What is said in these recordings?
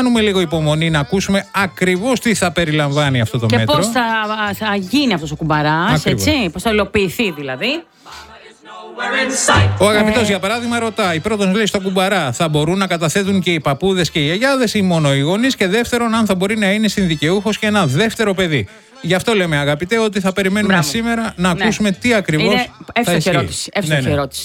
κάνουμε λίγο υπομονή να ακούσουμε ακριβώς τι θα περιλαμβάνει αυτό το μέτρο. Και πώς θα γίνει αυτός ο κουμπαράς, έτσι, πώς θα υλοποιηθεί δηλαδή. Ο αγαπητός για παράδειγμα ρωτάει, πρώτον λέει στον κουμπαρά, θα μπορούν να καταθέτουν και οι παππούδες και οι γιαγιάδες ή μόνο οι γονείς, και δεύτερον αν θα μπορεί να είναι συνδικαιούχος και ένα δεύτερο παιδί. Γι' αυτό λέμε αγαπητέ ότι θα περιμένουμε σήμερα να ακούσουμε τι ακριβώς θα ισχύει. Εύστοχη ερώτηση.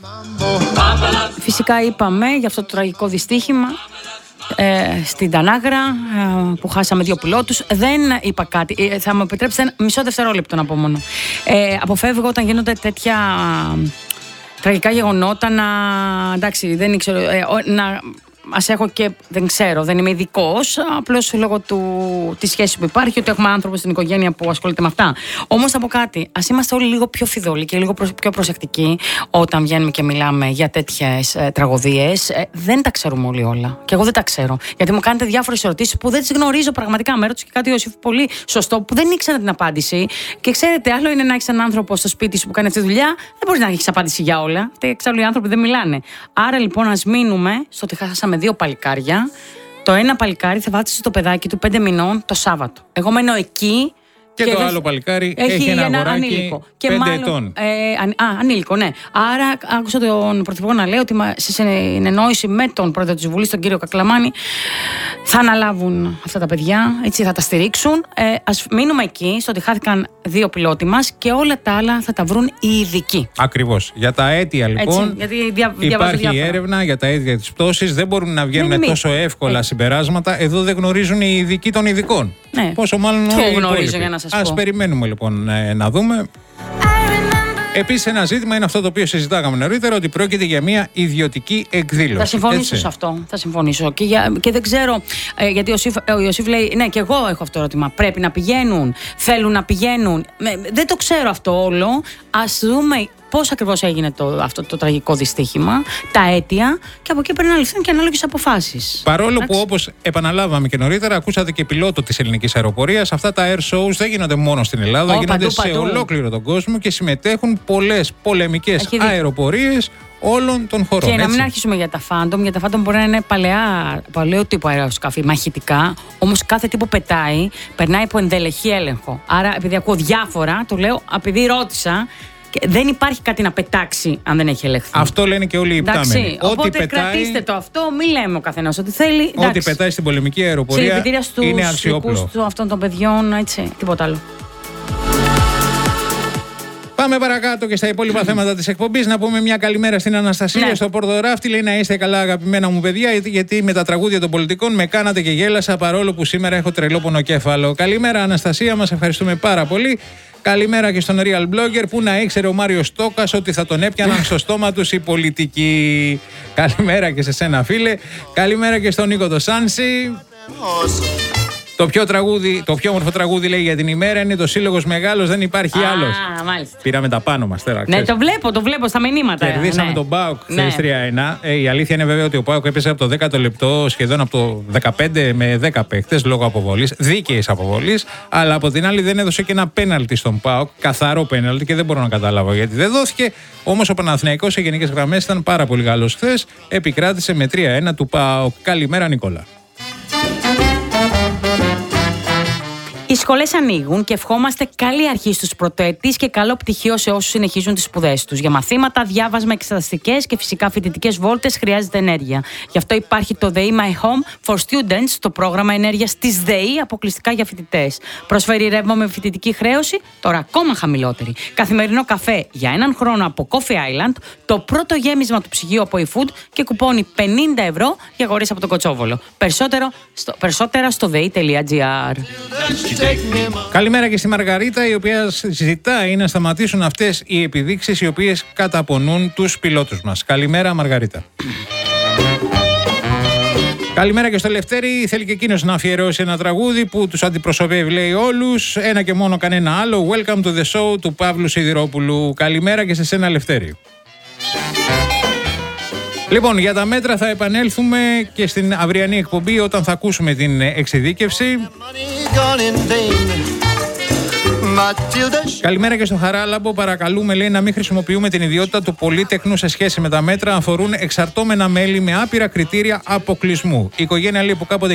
Φυσικά είπαμε για αυτό το τραγικό δυστύχημα στην Τανάγρα που χάσαμε 2 πιλότους. Δεν είπα κάτι, θα μου επιτρέψετε μισό δευτερόλεπτο να πω μόνο. Αποφεύγω όταν γίνονται τέτοια τραγικά γεγονότα εντάξει, δεν ήξερα, ας έχω και δεν ξέρω, δεν είμαι ειδικός, απλώς λόγω της σχέσης που υπάρχει, ότι έχουμε άνθρωπο στην οικογένεια που ασχολείται με αυτά. Όμως θα πω κάτι, ας είμαστε όλοι λίγο πιο φιδωλοί και λίγο πιο προσεκτικοί όταν βγαίνουμε και μιλάμε για τέτοιες τραγωδίες. Δεν τα ξέρουμε όλοι όλα. Και εγώ δεν τα ξέρω. Γιατί μου κάνετε διάφορες ερωτήσεις που δεν τις γνωρίζω πραγματικά. Με έρωτησε και κάτι ο Ιωσήφ πολύ σωστό, που δεν ήξερα την απάντηση. Και ξέρετε, άλλο είναι να έχεις έναν άνθρωπο στο σπίτι σου που κάνει αυτή τη δουλειά, δεν μπορείς να έχεις απάντηση για όλα. Εξάλλου οι άνθρωποι δεν μιλάνε. Άρα λοιπόν ας μείνουμε στο ότι χάσαμε 2 παλικάρια. Το ένα παλικάρι θα βάψει το παιδάκι του 5 μηνών το Σάββατο. Εγώ μένω εκεί. Και το άλλο παλικάρι έχει ένα αγοράκι 5 ετών. Ανήλικο, ναι. Άρα άκουσα τον Πρωθυπουργό να λέει ότι σε συνεννόηση με τον Πρόεδρο της Βουλής, τον κύριο Κακλαμάνη, θα αναλάβουν αυτά τα παιδιά, έτσι θα τα στηρίξουν. Ας μείνουμε εκεί, στο ότι χάθηκαν 2 πιλότοι μας και όλα τα άλλα θα τα βρουν οι ειδικοί. Ακριβώς. Για τα αίτια λοιπόν υπάρχει έρευνα για τα αίτια της πτώσης. Δεν μπορούν να βγαίνουν τόσο εύκολα συμπεράσματα. Εδώ δεν γνωρίζουν οι ειδικοί των ειδικών. Ναι. Πόσο μάλλον το γνωρίζω για να σας πω. Ας περιμένουμε λοιπόν να δούμε. Επίσης, ένα ζήτημα είναι αυτό το οποίο συζητάγαμε νωρίτερα, ότι πρόκειται για μια ιδιωτική εκδήλωση. Θα συμφωνήσω σε αυτό. Θα συμφωνήσω. Και δεν ξέρω, γιατί ο Ιωσήφ λέει, ναι, και εγώ έχω αυτό το ερώτημα. Πρέπει να πηγαίνουν, θέλουν να πηγαίνουν. Δεν το ξέρω αυτό όλο. Ας δούμε πώς ακριβώς έγινε αυτό το τραγικό δυστύχημα, τα αίτια, και από εκεί πρέπει να ληφθούν και ανάλογες αποφάσεις. Παρόλο που, όπως επαναλάβαμε και νωρίτερα, ακούσατε και πιλότο της ελληνικής αεροπορίας, αυτά τα air shows δεν γίνονται μόνο στην Ελλάδα, γίνονται σε ολόκληρο τον κόσμο και συμμετέχουν πολλές πολεμικές αεροπορίες όλων των χωρών. Και να μην αρχίσουμε για τα Phantom, γιατί τα Phantom μπορεί να είναι παλαιό τύπο αεροσκάφη, μαχητικά, όμως κάθε τύπο περνάει από ενδελεχή έλεγχο. Άρα, επειδή ακούω διάφορα, το λέω επειδή ρώτησα. Δεν υπάρχει κάτι να πετάξει αν δεν έχει ελεγχθεί. Αυτό λένε και όλοι οι υπτάμενοι. Οπότε κρατήστε το αυτό, μην λέμε ο καθένας ό,τι θέλει. Ό,τι πετάει στην πολεμική αεροπορία είναι αξιόπλο. Αυτών των παιδιών, έτσι, τίποτα άλλο. Πάμε παρακάτω και στα υπόλοιπα θέματα της εκπομπής. Να πούμε μια καλημέρα στην Αναστασία στο Πορτοράφτη. Λέει να είστε καλά, αγαπημένα μου παιδιά, γιατί με τα τραγούδια των πολιτικών με κάνατε και γέλασα, παρόλο που σήμερα έχω τρελό πονοκέφαλο. Καλημέρα, Αναστασία, μας ευχαριστούμε πάρα πολύ. Καλημέρα και στον Real Blogger, που να ήξερε ο Μάριος Στόκας ότι θα τον έπιαναν στο στόμα τους οι πολιτικοί. Καλημέρα και σε σένα, φίλε. Καλημέρα και στον Νίκο το Σάνση. Το πιο όμορφο τραγούδι, λέει, για την ημέρα είναι το Σύλλογος Μεγάλος, δεν υπάρχει άλλος. Μάλιστα. Πήραμε τα πάνω μας τώρα. Ναι, το βλέπω στα μηνύματα. Κερδίσαμε τον ΠΑΟΚ 3-1. Η αλήθεια είναι βέβαια ότι ο ΠΑΟΚ έπεσε από το 10ο λεπτό σχεδόν από το 15 με 10 παίκτες λόγω αποβολής, δίκαιης αποβολής. Αλλά από την άλλη δεν έδωσε και ένα πέναλτι στον ΠΑΟΚ, καθαρό πέναλτι, και δεν μπορώ να καταλάβω γιατί δεν δόθηκε. Όμως ο Παναθηναϊκός σε γενικές γραμμές ήταν πάρα πολύ καλός χθες. Επικράτησε με 3-1 του ΠΑΟΚ. Καλημέρα, Νικόλα. Οι σχολές ανοίγουν και ευχόμαστε καλή αρχή στους πρωτοετής και καλό πτυχίο σε όσους συνεχίζουν τις σπουδές τους. Για μαθήματα, διάβασμα, εξεταστικές και φυσικά φοιτητικές βόλτες χρειάζεται ενέργεια. Γι' αυτό υπάρχει το ΔΕΗ My Home for Students, το πρόγραμμα ενέργειας της ΔΕΗ, αποκλειστικά για φοιτητές. Προσφέρει ρεύμα με φοιτητική χρέωση, τώρα ακόμα χαμηλότερη. Καθημερινό καφέ για 1 χρόνο από Coffee Island, το πρώτο γέμισμα του ψυγείου από eFood και κουπόνι 50 ευρώ για αγορές από τον Κοτσόβολο. Περισσότερα στο dei.gr. Καλημέρα και στη Μαργαρίτα, η οποία ζητάει να σταματήσουν αυτές οι επιδείξεις οι οποίες καταπονούν τους πιλότους μας. Καλημέρα, Μαργαρίτα. Καλημέρα και στο Λευτέρη. Θέλει και εκείνος να αφιερώσει ένα τραγούδι που τους αντιπροσωπεύει, λέει, όλους. Ένα και μόνο, κανένα άλλο. Welcome to the show του Παύλου Σιδηρόπουλου. Καλημέρα και σε σένα, Λευτέρη. Λοιπόν, για τα μέτρα θα επανέλθουμε και στην αυριανή εκπομπή όταν θα ακούσουμε την εξειδίκευση. Καλημέρα και στο Χαράλαμπο. Παρακαλούμε, λέει, να μην χρησιμοποιούμε την ιδιότητα του πολύτεκνου σε σχέση με τα μέτρα. Αφορούν εξαρτώμενα μέλη με άπειρα κριτήρια αποκλεισμού. Η οικογένεια, λέει, που κάποτε